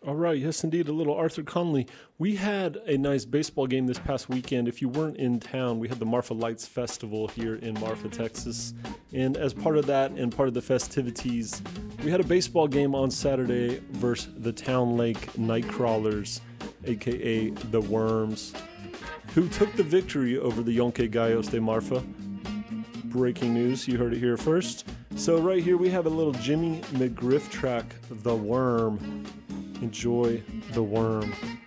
All right, yes, indeed, a little Arthur Conley. We had a nice baseball game this past weekend. If you weren't in town, we had the Marfa Lights Festival here in Marfa, Texas. And as part of that and part of the festivities, we had a baseball game on Saturday versus the Town Lake Nightcrawlers, a.k.a. the Worms, who took the victory over the Yonke Gallos de Marfa. Breaking news, you heard it here first. So right here we have a little Jimmy McGriff track, The Worm. Enjoy The Worm.